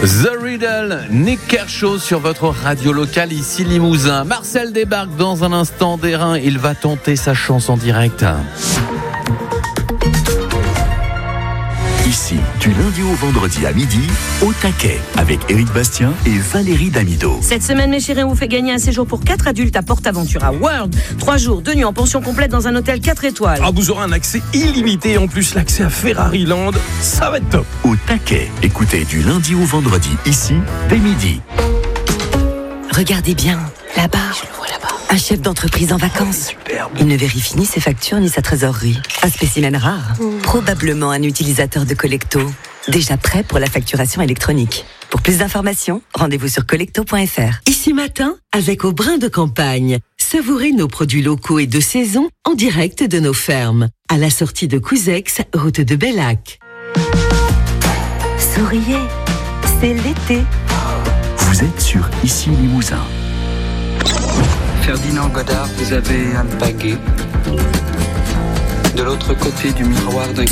The Riddle, Nick Kershaw sur votre radio locale ici Limousin. Marcel débarque dans un instant d'Airain. Il va tenter sa chance en direct. Ici, du lundi au vendredi à midi, au taquet, avec Éric Bastien et Valérie Damido. Cette semaine, mes chéris, on vous fait gagner un séjour pour 4 adultes à PortAventura World. 3 jours, 2 nuits en pension complète dans un hôtel 4 étoiles. Ah, vous aurez un accès illimité et en plus l'accès à Ferrari Land. Ça va être top. Au taquet, écoutez du lundi au vendredi, ici, dès midi. Regardez bien, là-bas. Je le vois là-bas. Un chef d'entreprise en vacances. Superbe. Il ne vérifie ni ses factures ni sa trésorerie. Un spécimen rare. Probablement un utilisateur de Collecto. Déjà prêt pour la facturation électronique. Pour plus d'informations, rendez-vous sur collecto.fr. Ici matin, avec Au Brin de Campagne. Savourez nos produits locaux et de saison en direct de nos fermes. À la sortie de Couzex, route de Bellac. Souriez, c'est l'été. Vous êtes sur Ici Limousin. Ferdinand Godard, vous avez un baguet. De l'autre côté du miroir d'un...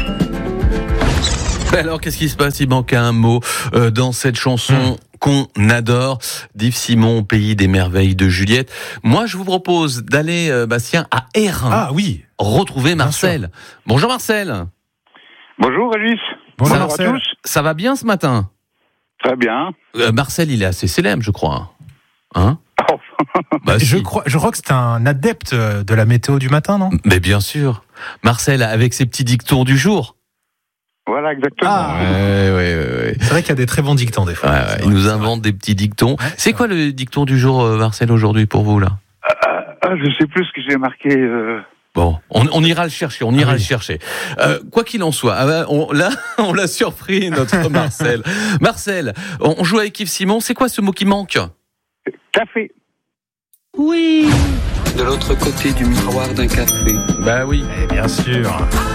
Alors, qu'est-ce qui se passe? Il manque un mot dans cette chanson qu'on adore. d'Yves Simon, Pays des merveilles de Juliette. Moi, je vous propose d'aller, Bastien, à Airain. Ah oui. Retrouver Marcel. Bonjour Marcel. Bonjour Régis. Bonjour à Marcel. tous. Ça va bien ce matin? Très bien. Marcel, il est assez célèbre, je crois. Hein? Bah, Je si. crois que c'est un adepte de la météo du matin, non? Mais bien sûr. Marcel, avec ses petits dictons du jour. Voilà, exactement. Ah. Ouais. C'est vrai qu'il y a des très bons dictons des fois. Ouais, C'est il vrai, nous c'est invente des petits dictons. Ouais, c'est quoi le dicton du jour, Marcel, aujourd'hui pour vous là? Je sais plus ce que j'ai marqué. Bon, on ira le chercher, le chercher. Quoi qu'il en soit, on l'a surpris, notre Marcel. Marcel, on joue avec Yves Simon, c'est quoi ce mot qui manque? Café. Oui. De l'autre côté du miroir d'un café. Bah oui. Et bien sûr.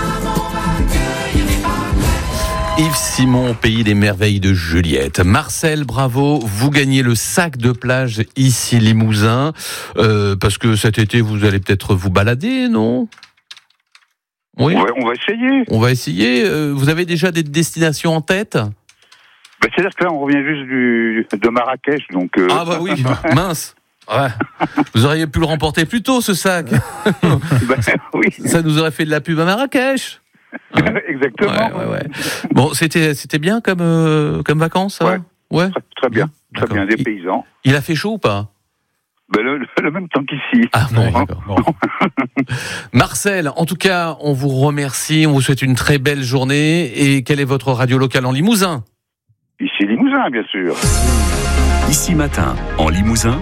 Yves Simon, Pays des merveilles de Juliette. Marcel, bravo, vous gagnez le sac de plage ici Limousin, parce que cet été vous allez peut-être vous balader, non? Oui. Ouais, on va essayer. On va essayer. Vous avez déjà des destinations en tête? C'est-à-dire que là, on revient juste de Marrakech, donc... Ah bah oui, mince. Ouais. Vous auriez pu le remporter plus tôt, ce sac. oui. Ça nous aurait fait de la pub à Marrakech. Hein? Exactement. Ouais. Bon, c'était bien comme vacances, ça? Ouais. Très bien. Très D'accord. bien, des paysans. Il a fait chaud ou pas? Le même temps qu'ici. Ah bon, Ouais, d'accord. bon. Marcel, en tout cas, on vous remercie, on vous souhaite une très belle journée. Et quelle est votre radio locale en Limousin? Ici Limousin, bien sûr. Ici matin, en Limousin,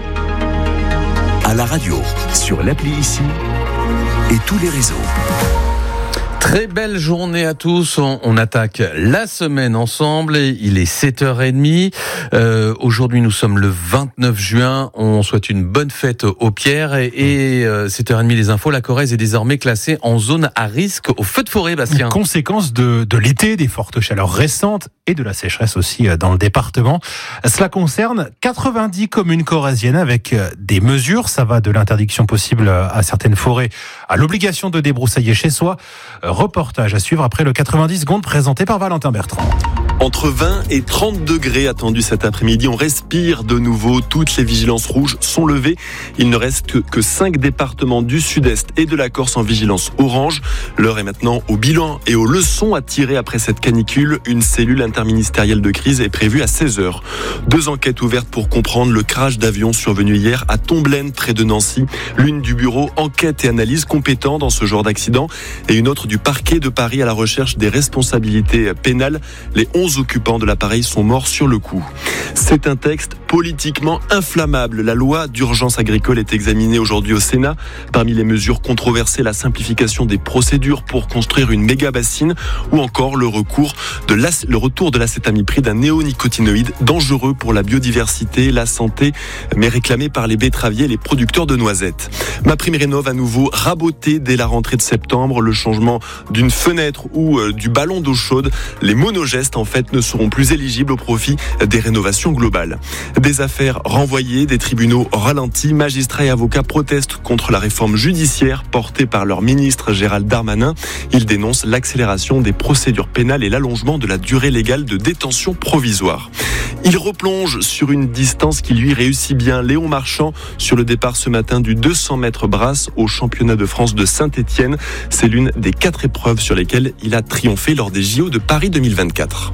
à la radio, sur l'appli Ici et tous les réseaux. Très belle journée à tous. On attaque la semaine ensemble. Il est 7h30. Aujourd'hui, nous sommes le 29 juin. On souhaite une bonne fête aux pierres. Et 7h30, les infos. La Corrèze est désormais classée en zone à risque au feu de forêt, Bastien. Conséquence de l'été, des fortes chaleurs récentes et de la sécheresse aussi dans le département. Cela concerne 90 communes corréziennes avec des mesures. Ça va de l'interdiction possible à certaines forêts à l'obligation de débroussailler chez soi. Reportage à suivre après le 90 secondes présenté par Valentin Bertrand. Entre 20 et 30 degrés attendus cet après-midi. On respire de nouveau. Toutes les vigilances rouges sont levées. Il ne reste que 5 départements du sud-est et de la Corse en vigilance orange. L'heure est maintenant au bilan et aux leçons à tirer après cette canicule. Une cellule interministérielle de crise est prévue à 16h. 2 enquêtes ouvertes pour comprendre le crash d'avion survenu hier à Tomblaine, près de Nancy. L'une du bureau enquête et analyse compétent dans ce genre d'accident et une autre du parquet de Paris à la recherche des responsabilités pénales. Les 11 occupants de l'appareil sont morts sur le coup. C'est un texte politiquement inflammable. La loi d'urgence agricole est examinée aujourd'hui au Sénat. Parmi les mesures controversées, la simplification des procédures pour construire une méga-bassine ou encore le retour de l'acétamipride, un néonicotinoïde dangereux pour la biodiversité, la santé, mais réclamé par les betteraviers et les producteurs de noisettes. MaPrimeRénov' à nouveau raboté dès la rentrée de septembre. Le changement d'une fenêtre ou du ballon d'eau chaude. Les monogestes, en fait, ne seront plus éligibles au profit des rénovations globales. Des affaires renvoyées, des tribunaux ralentis, magistrats et avocats protestent contre la réforme judiciaire portée par leur ministre Gérald Darmanin. Ils dénoncent l'accélération des procédures pénales et l'allongement de la durée légale de détention provisoire. Il replonge sur une distance qui lui réussit bien. Léon Marchand sur le départ ce matin du 200 mètres brasse au championnat de France de Saint-Étienne. C'est l'une des 4 épreuves sur lesquelles il a triomphé lors des JO de Paris 2024.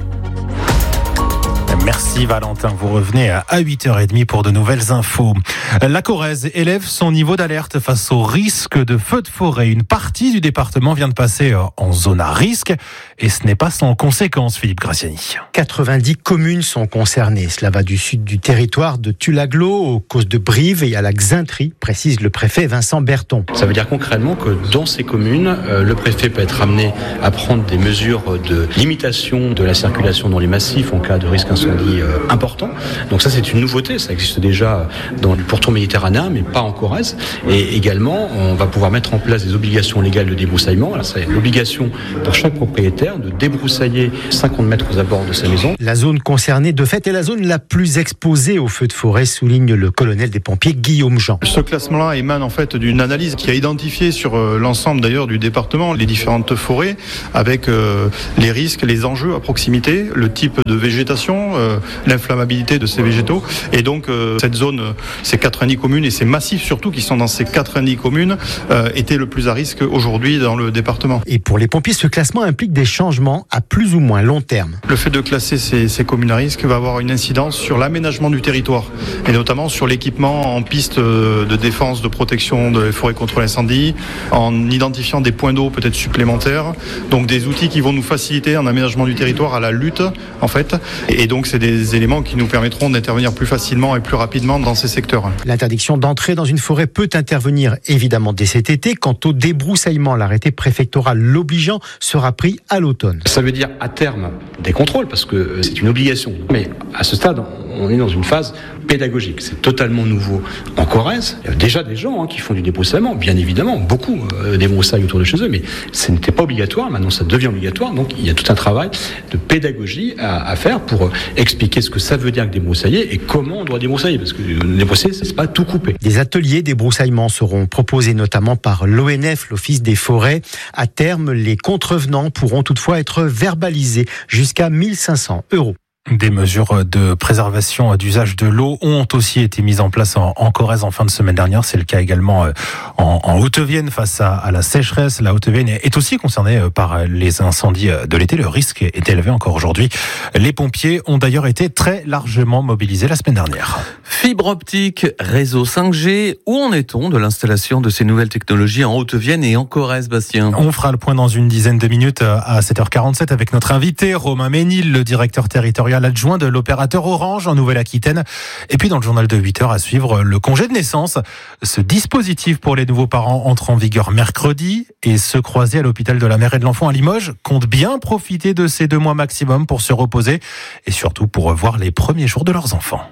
Merci Valentin, vous revenez à 8h30 pour de nouvelles infos. La Corrèze élève son niveau d'alerte face au risque de feux de forêt. Une partie du département vient de passer en zone à risque et ce n'est pas sans conséquence, Philippe Graziani. 90 communes sont concernées. Cela va du sud du territoire de Tulaglo aux Causses de Brive et à la Xintrie, précise le préfet Vincent Berton. Ça veut dire concrètement que dans ces communes, le préfet peut être amené à prendre des mesures de limitation de la circulation dans les massifs en cas de risque incendie important. Donc ça, c'est une nouveauté. Ça existe déjà dans le pourtour méditerranéen, mais pas en Corrèze. Et également, on va pouvoir mettre en place des obligations légales de débroussaillement. Alors, c'est l'obligation pour chaque propriétaire de débroussailler 50 mètres aux abords de sa maison. La zone concernée, de fait, est la zone la plus exposée aux feux de forêt, souligne le colonel des pompiers Guillaume Jean. Ce classement-là émane en fait d'une analyse qui a identifié sur l'ensemble d'ailleurs du département les différentes forêts avec les risques, les enjeux à proximité, le type de végétation, l'inflammabilité de ces végétaux. Et donc cette zone, ces 90 communes et ces massifs surtout qui sont dans ces 90 communes étaient le plus à risque aujourd'hui dans le département. Et pour les pompiers, ce classement implique des changements à plus ou moins long terme. Le fait de classer ces communes à risque va avoir une incidence sur l'aménagement du territoire et notamment sur l'équipement en piste de défense, de protection de forêts contre l'incendie, en identifiant des points d'eau peut-être supplémentaires, donc des outils qui vont nous faciliter en aménagement du territoire à la lutte en fait. Et donc c'est des éléments qui nous permettront d'intervenir plus facilement et plus rapidement dans ces secteurs. L'interdiction d'entrer dans une forêt peut intervenir évidemment dès cet été. Quant au débroussaillement, l'arrêté préfectoral l'obligeant sera pris à l'automne. Ça veut dire à terme des contrôles parce que c'est une obligation. Mais à ce stade, on est dans une phase pédagogique. C'est totalement nouveau en Corrèze. Il y a déjà des gens qui font du débroussaillement, bien évidemment, beaucoup débroussaillent autour de chez eux, mais ce n'était pas obligatoire. Maintenant, ça devient obligatoire. Donc, il y a tout un travail de pédagogie à faire pour expliquer ce que ça veut dire que débroussailler et comment on doit débroussailler. Parce que débroussailler, c'est pas tout couper. Des ateliers débroussaillement seront proposés notamment par l'ONF, l'Office des forêts. À terme, les contrevenants pourront toutefois être verbalisés jusqu'à 1 500 €. Des mesures de préservation d'usage de l'eau ont aussi été mises en place en Corrèze en fin de semaine dernière. C'est le cas également en Haute-Vienne face à la sécheresse. La Haute-Vienne est aussi concernée par les incendies de l'été. Le risque est élevé encore aujourd'hui. Les pompiers ont d'ailleurs été très largement mobilisés la semaine dernière. Fibre optique, réseau 5G. Où en est-on de l'installation de ces nouvelles technologies en Haute-Vienne et en Corrèze, Bastien ? On fera le point dans une dizaine de minutes à 7h47 avec notre invité Romain Ménil, le directeur territorial adjoint de l'opérateur Orange en Nouvelle-Aquitaine. Et puis dans le journal de 8h à suivre, le congé de naissance. Ce dispositif pour les nouveaux parents entre en vigueur mercredi et ceux croisés à l'hôpital de la mère et de l'enfant à Limoges comptent bien profiter de ces 2 mois maximum pour se reposer et surtout pour revoir les premiers jours de leurs enfants.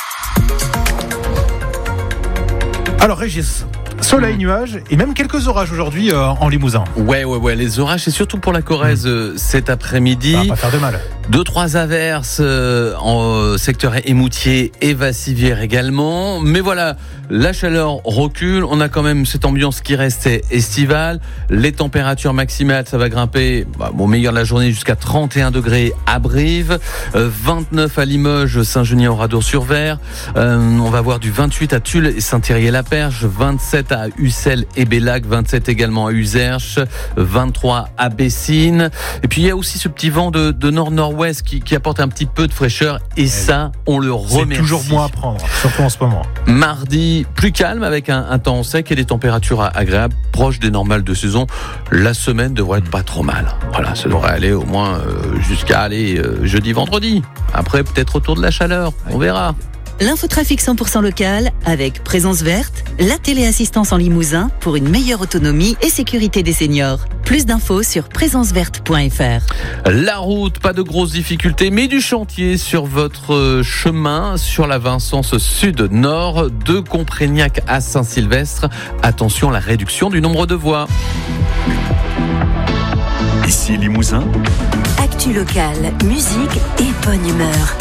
Alors Régis, soleil, nuages et même quelques orages aujourd'hui en Limousin. Ouais, les orages, c'est surtout pour la Corrèze cet après-midi. Ça va pas faire de mal. 2-3 averses en secteur émoutier et Vassivière également. Mais voilà, la chaleur recule. On a quand même cette ambiance qui reste estivale. Les températures maximales, ça va grimper au meilleur de la journée jusqu'à 31 degrés à Brive, 29 à Limoges, Saint-Genien-au-Radour-sur-Vert. On va avoir du 28 à Tulle et Saint-Thierry-la-Perche, 27 à Ussel et Bellac, 27 également à Uzerche, 23 à Bessines. Et puis il y a aussi ce petit vent de nord-nord-ouest qui apporte un petit peu de fraîcheur et ça, on le remercie. C'est toujours bon à prendre, surtout en ce moment. Mardi, plus calme avec un temps sec et des températures agréables, proches des normales de saison. La semaine devrait être pas trop mal. Voilà, ça devrait aller au moins jusqu'à jeudi, vendredi. Après, peut-être autour de la chaleur, on verra. L'infotrafic 100% local avec Présence Verte, la téléassistance en Limousin pour une meilleure autonomie et sécurité des seniors. Plus d'infos sur présenceverte.fr. La route, pas de grosses difficultés, mais du chantier sur votre chemin, sur la Vincence Sud-Nord, de Comprégnac à Saint-Sylvestre. Attention à la réduction du nombre de voies. Ici Limousin. Actu locale, musique et bonne humeur.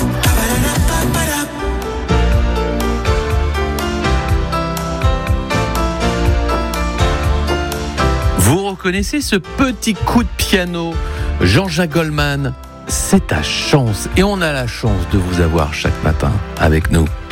Vous reconnaissez ce petit coup de piano, Jean-Jacques Goldman? C'est ta chance, et on a la chance de vous avoir chaque matin avec nous.